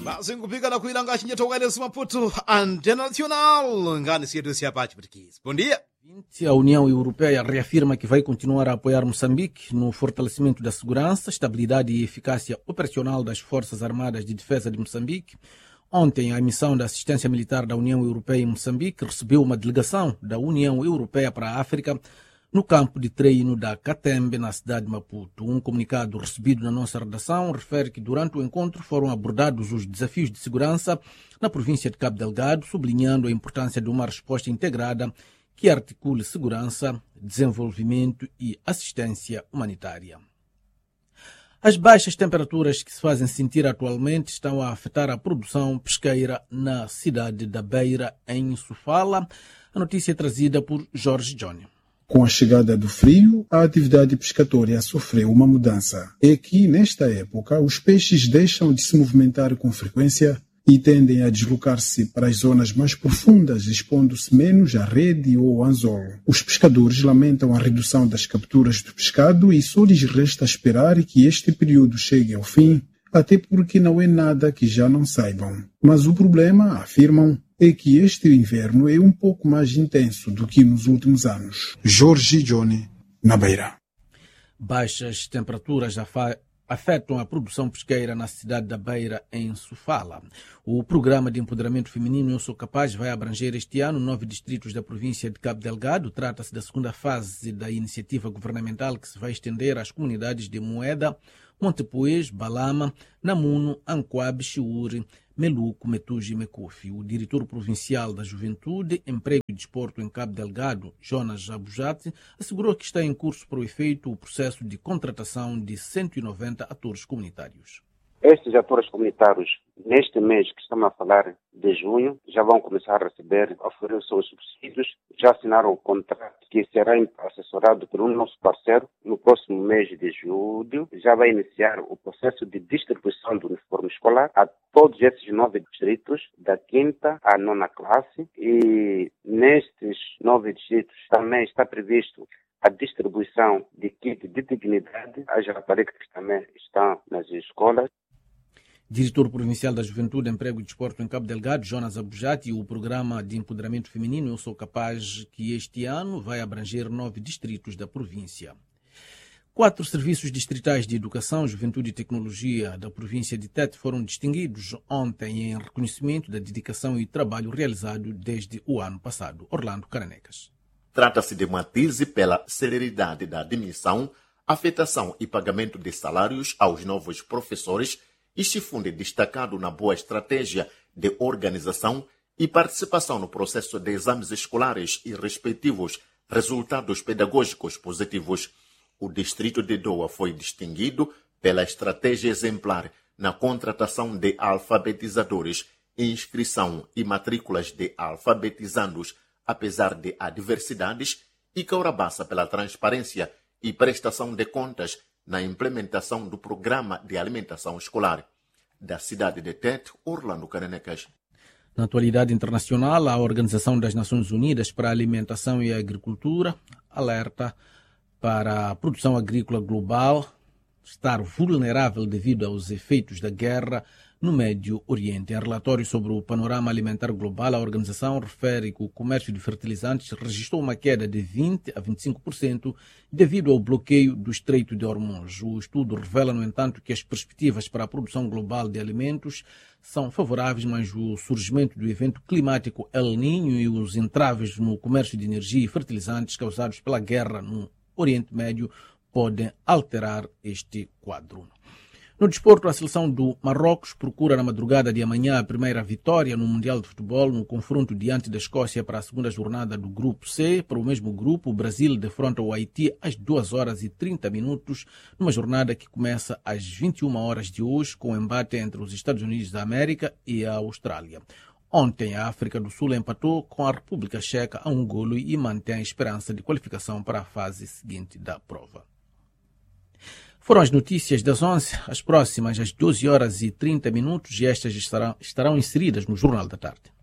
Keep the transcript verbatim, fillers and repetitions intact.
basi ngupika kuilanga chinyatokale Maputo Antena Nacional ngani sietu siapati português. Bom dia. A União Europeia reafirma que vai continuar a apoiar Moçambique no fortalecimento da segurança, estabilidade e eficácia operacional das Forças Armadas de Defesa de Moçambique. Ontem, a missão da assistência militar da União Europeia em Moçambique recebeu uma delegação da União Europeia para a África no campo de treino da Catembe, na cidade de Maputo. Um comunicado recebido na nossa redação refere que durante o encontro foram abordados os desafios de segurança na província de Cabo Delgado, sublinhando a importância de uma resposta integrada que articule segurança, desenvolvimento e assistência humanitária. As baixas temperaturas que se fazem sentir atualmente estão a afetar a produção pesqueira na cidade da Beira, em Sofala. A notícia é trazida por Jorge Johnny. Com a chegada do frio, a atividade pescatória sofreu uma mudança. É que, nesta época, os peixes deixam de se movimentar com frequência e tendem a deslocar-se para as zonas mais profundas, expondo-se menos à rede ou ao anzolo. Os pescadores lamentam a redução das capturas do pescado e só lhes resta esperar que este período chegue ao fim, até porque não é nada que já não saibam. Mas o problema, afirmam, é que este inverno é um pouco mais intenso do que nos últimos anos. Jorge Johnny, na Beira. Baixas temperaturas afa- afetam a produção pesqueira na cidade da Beira, em Sofala. O programa de empoderamento feminino Eu Sou Capaz vai abranger este ano nove distritos da província de Cabo Delgado. Trata-se da segunda fase da iniciativa governamental que se vai estender às comunidades de Moeda, Montepuez, Balama, Namuno, Anquabe, Chiure, Meluco, Metuge e Mecufi. O diretor provincial da Juventude, Emprego e Desporto em Cabo Delgado, Jonas Abujate, assegurou que está em curso para o efeito o processo de contratação de cento e noventa atores comunitários. Estes atores comunitários, neste mês que estamos a falar de junho, já vão começar a receber, a oferecer os seus subsídios, já assinaram o contrato que será assessorado por um nosso parceiro. No próximo mês de julho, já vai iniciar o processo de distribuição do uniforme escolar a todos esses nove distritos, da quinta à nona classe. E nestes nove distritos também está previsto a distribuição de kit de dignidade às raparigas que também estão nas escolas. Diretor Provincial da Juventude, Emprego e Desporto em Cabo Delgado, Jonas Abujati, e o programa de empoderamento feminino Eu Sou Capaz, que este ano vai abranger nove distritos da província. Quatro serviços distritais de educação, juventude e tecnologia da província de Tete foram distinguidos ontem em reconhecimento da dedicação e trabalho realizado desde o ano passado. Orlando Caranecas. Trata-se de matize pela celeridade da admissão, afetação e pagamento de salários aos novos professores e se funde destacado na boa estratégia de organização e participação no processo de exames escolares e respectivos resultados pedagógicos positivos. O distrito de Doa foi distinguido pela estratégia exemplar na contratação de alfabetizadores, inscrição e matrículas de alfabetizandos, apesar de adversidades, e Caurabaça pela transparência e prestação de contas na implementação do programa de alimentação escolar. Da cidade de Tete, Orlando Caranecas. Na atualidade internacional, a Organização das Nações Unidas para a Alimentação e a Agricultura alerta para a produção agrícola global estar vulnerável devido aos efeitos da guerra no Médio Oriente. Em relatório sobre o panorama alimentar global, a organização refere que o comércio de fertilizantes registrou uma queda de vinte a vinte e cinco por cento devido ao bloqueio do Estreito de Hormuz. O estudo revela, no entanto, que as perspectivas para a produção global de alimentos são favoráveis, mas o surgimento do evento climático El Niño e os entraves no comércio de energia e fertilizantes causados pela guerra no Oriente Médio podem alterar este quadro. No desporto, a seleção do Marrocos procura na madrugada de amanhã a primeira vitória no Mundial de Futebol no confronto diante da Escócia para a segunda jornada do Grupo C. Para o mesmo grupo, o Brasil defronta o Haiti às duas horas e trinta minutos, numa jornada que começa às vinte e uma horas de hoje, com o embate entre os Estados Unidos da América e a Austrália. Ontem, a África do Sul empatou com a República Checa a um golo e mantém a esperança de qualificação para a fase seguinte da prova. Foram as notícias das onze, as próximas às doze horas e trinta minutos, e estas estarão, estarão inseridas no Jornal da Tarde.